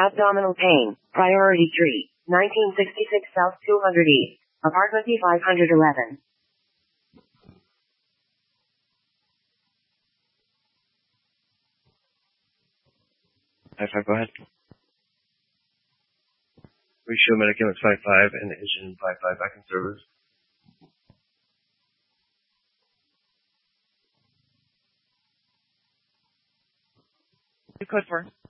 Abdominal pain. Priority 3. 1966 South 200 East. Apartment E511. Hi-5, go ahead. Ratio Medicam is 5.5 and Asian 5.5 back in service. Code 4.